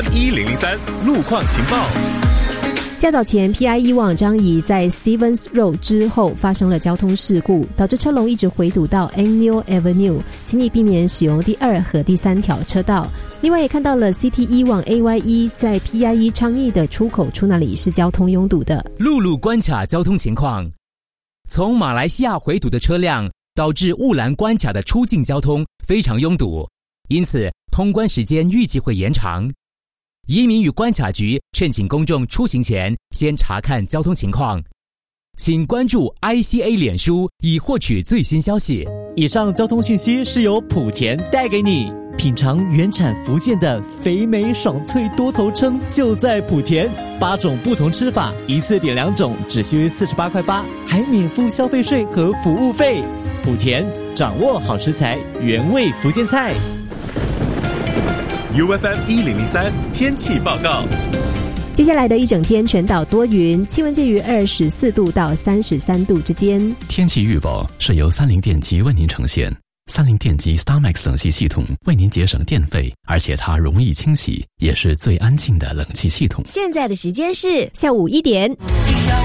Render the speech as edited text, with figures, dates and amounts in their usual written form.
1003路况情报。 较早前 PIE 往张仪在 Stevens Road 之后发生了交通事故，导致车龙一直回堵到 Agnew Avenue， 请你避免使用第2和第3条车道。另外也看到了 CT1 往 AYE 在 PIE 昌邑的出口处那里是交通拥堵的。 陆路关卡交通情况，从马来西亚回堵的车辆导致雾兰关卡的出境交通非常拥堵，因此通关时间预计会延长。移民与关卡局劝请公众出行前先查看交通情况，请关注 ICA 脸书以获取最新消息。 以上交通讯息是由莆田带给你。品尝原产福建的肥美爽脆多头鲭就在莆田，8种不同吃法，一次点2种，只需48.8块，还免付消费税和服务费。莆田掌握好食材，原味福建菜。 UFM 1003天气报告。 接下来的一整天全岛多云，气温介于24度到33度之间。 天气预报是由三菱电机为您呈现。三菱电机 StarMax 冷气系统为您节省电费，而且它容易清洗，也是最安静的冷气系统。 现在的时间是下午1点。